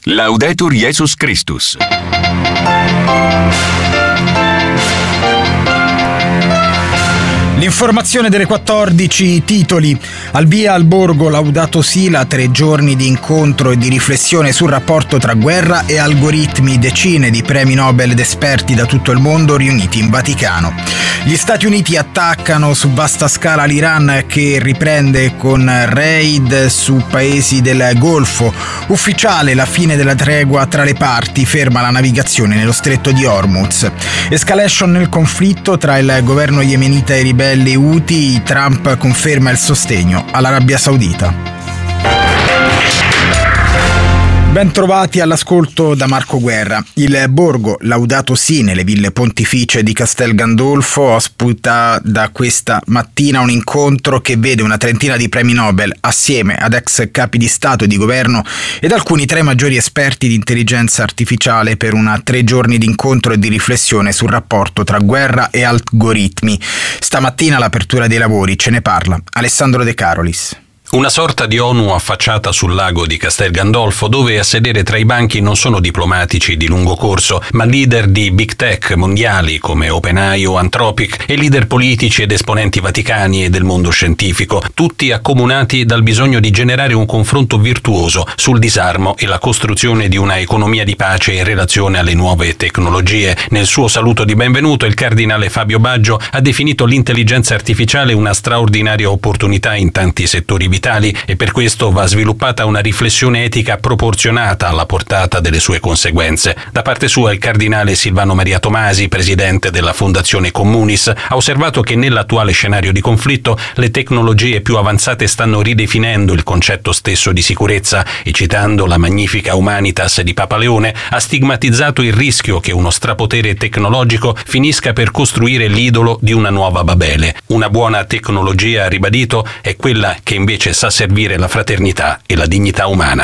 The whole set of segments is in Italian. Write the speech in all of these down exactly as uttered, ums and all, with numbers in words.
Laudetur Jesus Christus. L'informazione delle quattordici, titoli. Al via al Borgo Laudato Si, la tre giorni di incontro e di riflessione sul rapporto tra guerra e algoritmi, decine di premi Nobel ed esperti da tutto il mondo riuniti in Vaticano. Gli Stati Uniti attaccano su vasta scala l'Iran, che riprende con raid su paesi del Golfo. Ufficiale la fine della tregua tra le parti, ferma la navigazione nello stretto di Hormuz. Escalation nel conflitto tra il governo yemenita e i ribelli Houthi, Trump conferma il sostegno all'Arabia Saudita. Ben trovati all'ascolto da Marco Guerra. Il Borgo Laudato Si nelle ville pontificie di Castel Gandolfo ospita da questa mattina un incontro che vede una trentina di premi Nobel assieme ad ex capi di Stato e di governo ed alcuni tra i maggiori esperti di intelligenza artificiale per una tre giorni di incontro e di riflessione sul rapporto tra guerra e algoritmi. Stamattina l'apertura dei lavori, ce ne parla Alessandro De Carolis. Una sorta di ONU affacciata sul lago di Castel Gandolfo, dove a sedere tra i banchi non sono diplomatici di lungo corso, ma leader di big tech mondiali come OpenAI o Anthropic e leader politici ed esponenti vaticani e del mondo scientifico, tutti accomunati dal bisogno di generare un confronto virtuoso sul disarmo e la costruzione di una economia di pace in relazione alle nuove tecnologie. Nel suo saluto di benvenuto, il cardinale Fabio Baggio ha definito l'intelligenza artificiale una straordinaria opportunità in tanti settori vitali e per questo va sviluppata una riflessione etica proporzionata alla portata delle sue conseguenze. Da parte sua il cardinale Silvano Maria Tomasi, presidente della Fondazione Communis, ha osservato che nell'attuale scenario di conflitto le tecnologie più avanzate stanno ridefinendo il concetto stesso di sicurezza e, citando la Magnifica Humanitas di Papa Leone, ha stigmatizzato il rischio che uno strapotere tecnologico finisca per costruire l'idolo di una nuova Babele. Una buona tecnologia, ha ribadito, è quella che invece sa servire la fraternità e la dignità umana.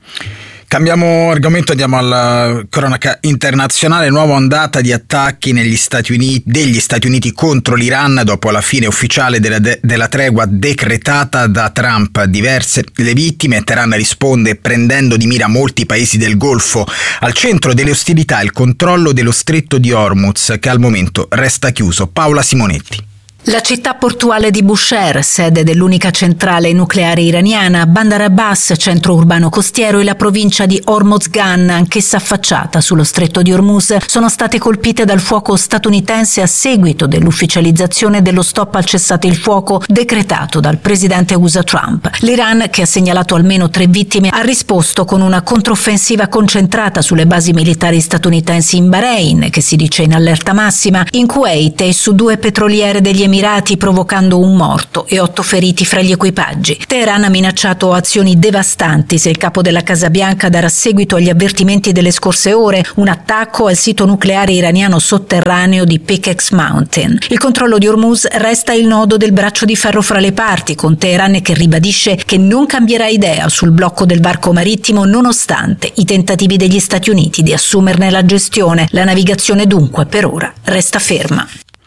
Cambiamo argomento, andiamo alla cronaca internazionale. Nuova ondata di attacchi negli Stati Uniti, degli Stati Uniti contro l'Iran dopo la fine ufficiale della, de, della tregua decretata da Trump. Diverse le vittime. Teheran risponde prendendo di mira molti paesi del Golfo. Al centro delle ostilità il controllo dello stretto di Hormuz, che al momento resta chiuso. Paola Simonetti. La città portuale di Bushehr, sede dell'unica centrale nucleare iraniana, Bandar Abbas, centro urbano costiero, e la provincia di Hormozgan, anch'essa affacciata sullo stretto di Hormuz, sono state colpite dal fuoco statunitense a seguito dell'ufficializzazione dello stop al cessate il fuoco decretato dal presidente U S A Trump. L'Iran, che ha segnalato almeno tre vittime, ha risposto con una controffensiva concentrata sulle basi militari statunitensi in Bahrain, che si dice in allerta massima, in Kuwait e su due petroliere degli Emirati, provocando un morto e otto feriti fra gli equipaggi. Teheran ha minacciato azioni devastanti se il capo della Casa Bianca darà seguito agli avvertimenti delle scorse ore, un attacco al sito nucleare iraniano sotterraneo di Pickex Mountain. Il controllo di Hormuz resta il nodo del braccio di ferro fra le parti, con Teheran che ribadisce che non cambierà idea sul blocco del varco marittimo nonostante i tentativi degli Stati Uniti di assumerne la gestione. La navigazione dunque per ora resta ferma.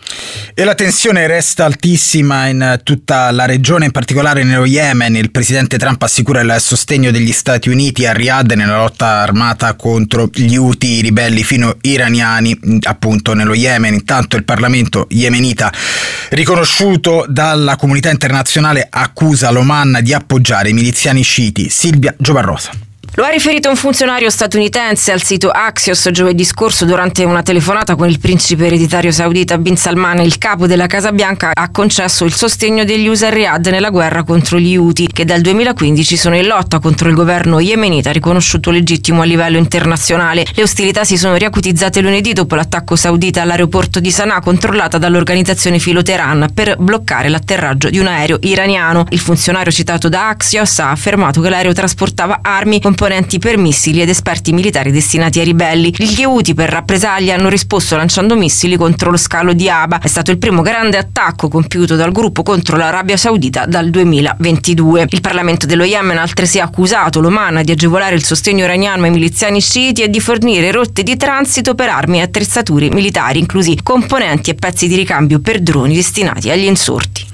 E la tensione resta altissima in tutta la regione, in particolare nello Yemen. Il presidente Trump assicura il sostegno degli Stati Uniti a Riyadh nella lotta armata contro gli Houthi, ribelli fino iraniani appunto nello Yemen. Intanto il Parlamento yemenita, riconosciuto dalla comunità internazionale, accusa l'Oman di appoggiare i miliziani sciiti. Silvia Giovarrosa. Lo ha riferito un funzionario statunitense al sito Axios giovedì scorso durante una telefonata con il principe ereditario saudita Bin Salman. Il capo della Casa Bianca ha concesso il sostegno degli U S A a Riyadh nella guerra contro gli Houthi, che dal duemilaquindici sono in lotta contro il governo yemenita riconosciuto legittimo a livello internazionale. Le ostilità si sono riacutizzate lunedì dopo l'attacco saudita all'aeroporto di Sana'a, controllata dall'organizzazione filo Teheran, per bloccare l'atterraggio di un aereo iraniano. Il funzionario citato da Axios ha affermato che l'aereo trasportava armi, componenti per missili ed esperti militari destinati ai ribelli. Gli Houthi, per rappresaglia, hanno risposto lanciando missili contro lo scalo di Aba. È stato il primo grande attacco compiuto dal gruppo contro l'Arabia Saudita dal duemilaventidue. Il Parlamento dello Yemen ha altresì accusato l'Oman di agevolare il sostegno iraniano ai miliziani sciiti e di fornire rotte di transito per armi e attrezzature militari, inclusi componenti e pezzi di ricambio per droni destinati agli insorti.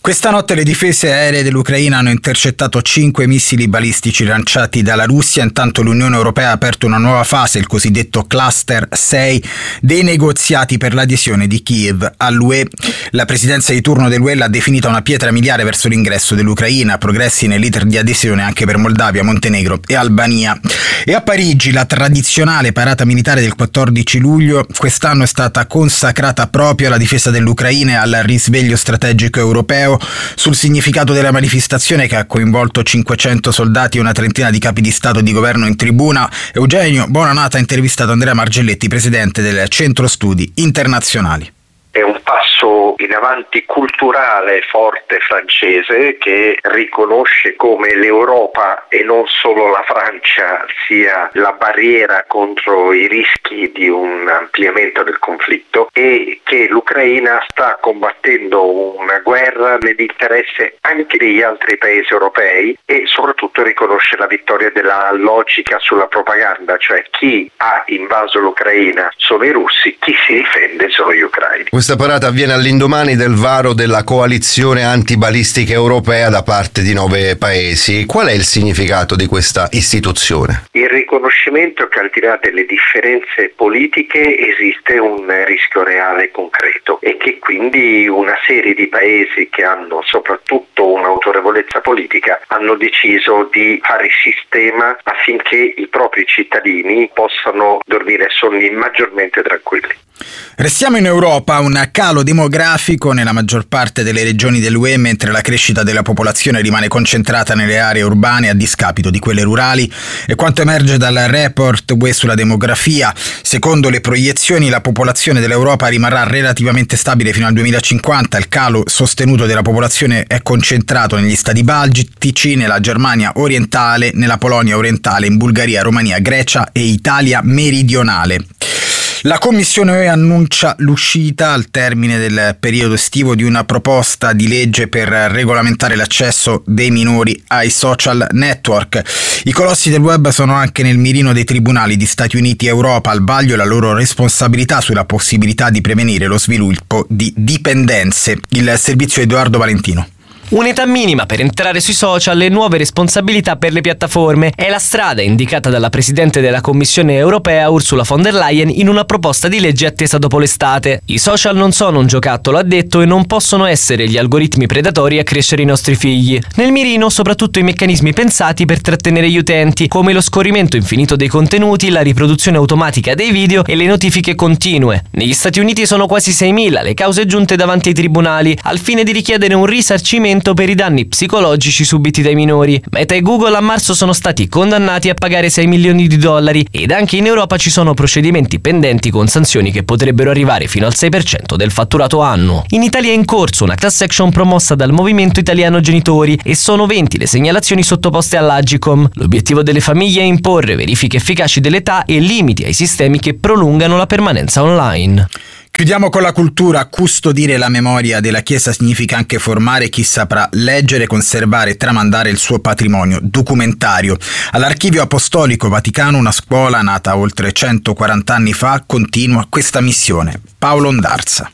Questa notte le difese aeree dell'Ucraina hanno intercettato cinque missili balistici lanciati dalla Russia, intanto l'Unione Europea ha aperto una nuova fase, il cosiddetto Cluster sei, dei negoziati per l'adesione di Kiev all'U E. La presidenza di turno dell'U E l'ha definita una pietra miliare verso l'ingresso dell'Ucraina, progressi nell'iter di adesione anche per Moldavia, Montenegro e Albania. E a Parigi la tradizionale parata militare del quattordici luglio quest'anno è stata consacrata proprio alla difesa dell'Ucraina e al risveglio strategico europeo. Sul significato della manifestazione, che ha coinvolto cinquecento soldati e una trentina di capi di Stato e di governo in tribuna, Eugenio Bonanata ha intervistato Andrea Margelletti, presidente del Centro Studi Internazionali. È un passo in avanti culturale forte francese che riconosce come l'Europa e non solo la Francia sia la barriera contro i rischi di un ampliamento del conflitto e che l'Ucraina sta combattendo una guerra nell'interesse anche degli altri paesi europei e soprattutto riconosce la vittoria della logica sulla propaganda, cioè chi ha invaso l'Ucraina sono i russi, chi si difende sono gli ucraini. Questa parata avviene all'indomani del varo della coalizione antibalistica europea da parte di nove paesi. Qual è il significato di questa istituzione? Il riconoscimento che al di là delle differenze politiche esiste un rischio reale e concreto e che quindi una serie di paesi che hanno soprattutto un'autorevolezza politica hanno deciso di fare sistema affinché i propri cittadini possano dormire sonni maggiormente tranquilli. Restiamo in Europa, un calo demografico nella maggior parte delle regioni dell'U E, mentre la crescita della popolazione rimane concentrata nelle aree urbane a discapito di quelle rurali. E quanto emerge dal report U E sulla demografia, secondo le proiezioni la popolazione dell'Europa rimarrà relativamente stabile fino al duemilacinquanta. Il calo sostenuto della popolazione è concentrato negli stati baltici, nella Germania orientale, nella Polonia orientale, in Bulgaria, Romania, Grecia e Italia meridionale. La Commissione U E annuncia l'uscita al termine del periodo estivo di una proposta di legge per regolamentare l'accesso dei minori ai social network. I colossi del web sono anche nel mirino dei tribunali di Stati Uniti e Europa, al vaglio la loro responsabilità sulla possibilità di prevenire lo sviluppo di dipendenze. Il servizio Edoardo Valentino. Un'età minima per entrare sui social e nuove responsabilità per le piattaforme è la strada indicata dalla Presidente della Commissione europea Ursula von der Leyen in una proposta di legge attesa dopo l'estate. I social non sono un giocattolo, ha detto, e non possono essere gli algoritmi predatori a crescere i nostri figli. Nel mirino soprattutto i meccanismi pensati per trattenere gli utenti, come lo scorrimento infinito dei contenuti, la riproduzione automatica dei video e le notifiche continue. Negli Stati Uniti sono quasi seimila le cause giunte davanti ai tribunali al fine di richiedere un risarcimento per i danni psicologici subiti dai minori. Meta e Google a marzo sono stati condannati a pagare sei milioni di dollari ed anche in Europa ci sono procedimenti pendenti con sanzioni che potrebbero arrivare fino al sei per cento del fatturato annuo. In Italia è in corso una class action promossa dal Movimento Italiano Genitori e sono venti le segnalazioni sottoposte all'Agicom. L'obiettivo delle famiglie è imporre verifiche efficaci dell'età e limiti ai sistemi che prolungano la permanenza online. Chiudiamo con la cultura. Custodire la memoria della Chiesa significa anche formare chi saprà leggere, conservare e tramandare il suo patrimonio documentario. All'Archivio Apostolico Vaticano, una scuola nata oltre centoquaranta anni fa, continua questa missione. Paolo Ondarza.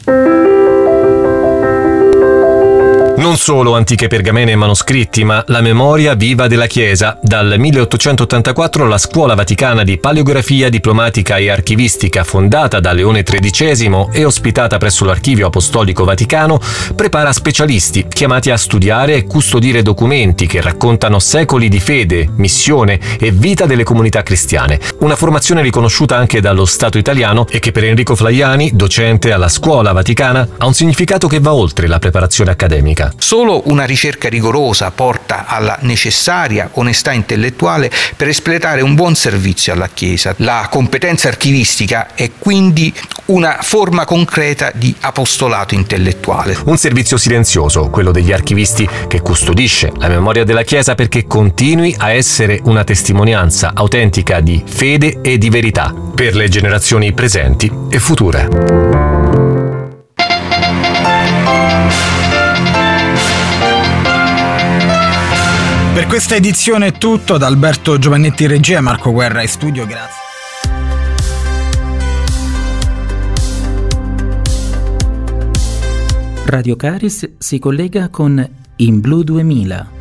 Non solo antiche pergamene e manoscritti, ma la memoria viva della Chiesa. Dal milleottocentottantaquattro la Scuola Vaticana di Paleografia Diplomatica e Archivistica, fondata da Leone tredicesimo e ospitata presso l'Archivio Apostolico Vaticano, prepara specialisti chiamati a studiare e custodire documenti che raccontano secoli di fede, missione e vita delle comunità cristiane. Una formazione riconosciuta anche dallo Stato italiano e che per Enrico Flaiani, docente alla Scuola Vaticana, ha un significato che va oltre la preparazione accademica. Solo una ricerca rigorosa porta alla necessaria onestà intellettuale per espletare un buon servizio alla Chiesa. La competenza archivistica è quindi una forma concreta di apostolato intellettuale. Un servizio silenzioso, quello degli archivisti, che custodisce la memoria della Chiesa perché continui a essere una testimonianza autentica di fede e di verità per le generazioni presenti e future. Per questa edizione è tutto, da Alberto Giovannetti in regia e Marco Guerra in studio, grazie. Radio Caris si collega con In Blu duemila.